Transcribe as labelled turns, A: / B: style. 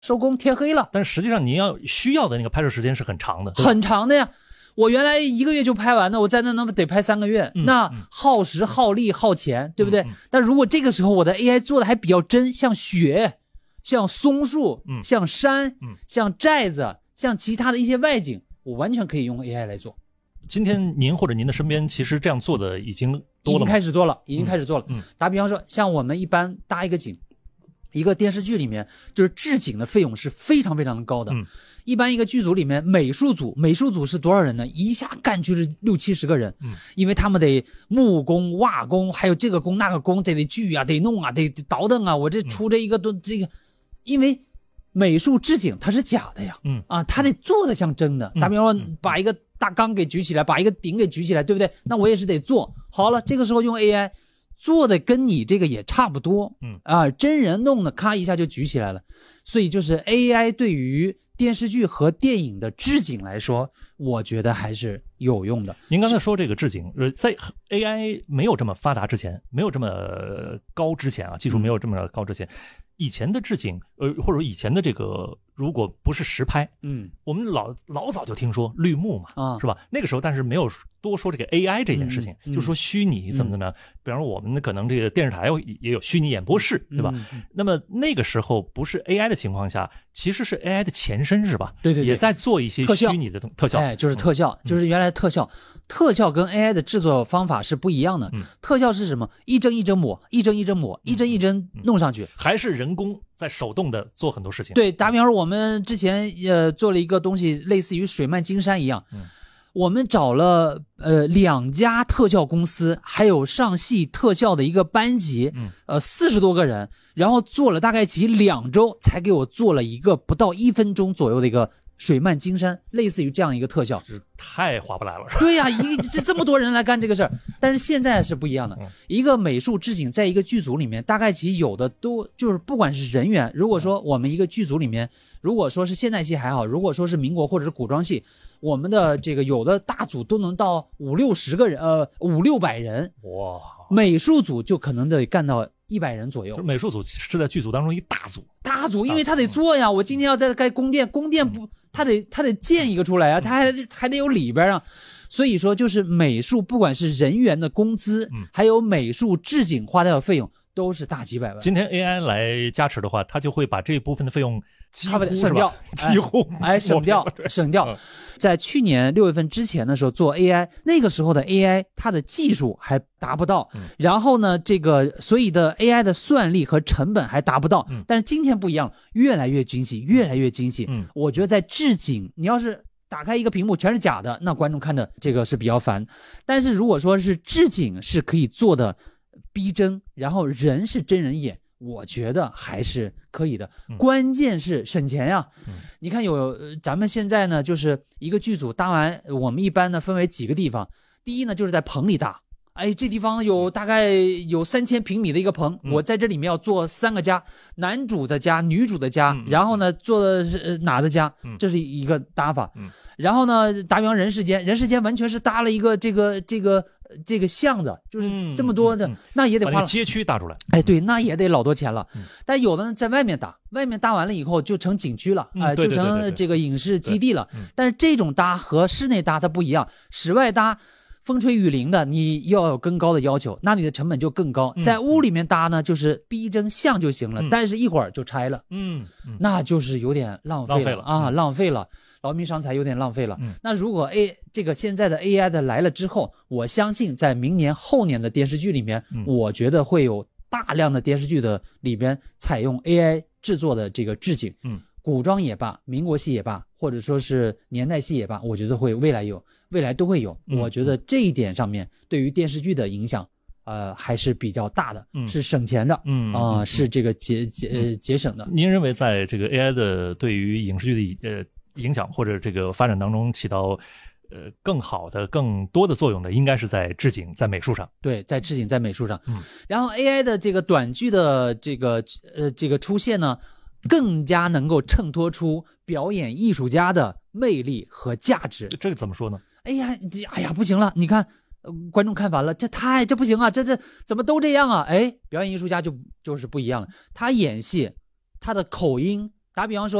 A: 收工天黑了。
B: 但是实际上您需要的那个拍摄时间是很长的，
A: 很长的呀。我原来1个月就拍完的，我在那得拍3个月，那耗时耗力耗钱，对不对？但如果这个时候我的 AI 做的还比较真，像雪、像松树、像山、像寨子、像其他的一些外景，我完全可以用 AI 来做。
B: 今天您或者您的身边其实这样做的已经多了吗？
A: 已经开始做了。打比方说，像我们一般搭一个景，一个电视剧里面，就是置景的费用是非常非常的高的。一般一个剧组里面，美术组是多少人呢？一下干去是60-70个人。因为他们得木工、瓦工，还有这个工那个工，得锯啊，得弄啊，得倒腾啊。我这出这一个都这个，因为美术置景它是假的呀。他得做的像真的。打比方说，把一个大缸给举起来，把一个顶给举起来，对不对？那我也是得做好了。这个时候用 AI 做的跟你这个也差不多。真人弄的咔一下就举起来了。所以就是 AI 对于电视剧和电影的置景来说，我觉得还是有用的。
B: 您刚才说这个置景，在 AI 没有这么发达之前，没有这么高之前啊，技术没有这么高之前，以前的置景，或者以前的这个，如果不是实拍，我们老早就听说绿幕嘛，是吧？那个时候，但是没有多说这个 AI 这件事情，就说虚拟怎么样？比方说我们可能这个电视台也有虚拟演播室，对吧？那么那个时候不是 AI 的情况下，其实是 AI 的前身，是吧？
A: 对，
B: 也在做一些虚拟的特效，
A: 就是特效，就是原来的特效。特效跟 AI 的制作方法是不一样的。特效是什么？一帧一帧抹，一帧一帧抹，一帧一帧弄上去，
B: 还是人工在手动的做很多事情。
A: 对，打比方说我们之前做了一个东西，类似于水漫金山一样。我们找了2家特效公司，还有上戏特效的一个班级，40多个人，然后做了大概其2周，才给我做了一个不到1分钟左右的一个水漫金山，类似于这样一个特效，
B: 太划不来了。
A: 对呀，这么多人来干这个事儿，但是现在是不一样的。一个美术置景在一个剧组里面，大概其有的都就是不管是人员，如果说我们一个剧组里面，如果说是现代戏还好，如果说是民国或者是古装戏，我们的这个有的大组都能到50-60个人，500-600人。
B: 哇！
A: 美术组就可能得干到100人左右。
B: 美术组是在剧组当中一大组，
A: 因为他得做呀。我今天要在盖宫殿不，他得建一个出来啊，他还得有里边啊。所以说，就是美术，不管是人员的工资，还有美术置景花掉的费用，都是大几百万。
B: 今天 AI 来加持的话，它就会把这部分的费用
A: 省掉，省掉。在去年6月份之前的时候做 AI， 那个时候的 AI 它的技术还达不到，然后呢，这个所以的 AI 的算力和成本还达不到。但是今天不一样，越来越精细。我觉得在置景，你要是打开一个屏幕全是假的，那观众看着这个是比较烦。但是如果说是置景是可以做的逼真，然后人是真人演，我觉得还是可以的。关键是省钱呀。你看咱们现在呢，就是一个剧组搭完，我们一般呢分为几个地方。第一呢，就是在棚里搭。这地方大概有3000平米的一个棚，我在这里面要做3个家，男主的家、女主的家，然后呢做的是哪的家，这是一个搭法。然后呢，打比方人世间完全是搭了一个这个巷子，就是这么多的，那也得花了
B: 街区搭出来。
A: 对，那也得老多钱了。但有的呢在外面搭完了以后就成景区了，就成这个影视基地了。但是这种搭和室内搭它不一样，室外搭风吹雨淋的，你要有更高的要求，那你的成本就更高。在屋里面搭呢，就是逼真像就行了，但是一会儿就拆了，那就是有点浪费了啊，浪费了，劳民伤财，有点浪费了。那如果这个现在的 AI 的来了之后，我相信在明年后年的电视剧里面，我觉得会有大量的电视剧的里边采用 AI 制作的这个置景，古装也罢，民国戏也罢，或者说是年代戏也罢，我觉得未来都会有。我觉得这一点上面对于电视剧的影响，还是比较大的，是省钱的，是这个节省的。
B: 您认为在这个 AI 的对于影视剧的影响或者这个发展当中起到更好的、更多的作用的，应该是在置景、在美术上。
A: 对，在置景、在美术上。然后 AI 的这个短剧的这个出现呢，更加能够衬托出表演艺术家的魅力和价值。
B: 这个怎么说呢？
A: 哎呀，不行了！你看，观众看烦了，这不行啊！这怎么都这样啊？表演艺术家就是不一样了。他演戏，他的口音打比方说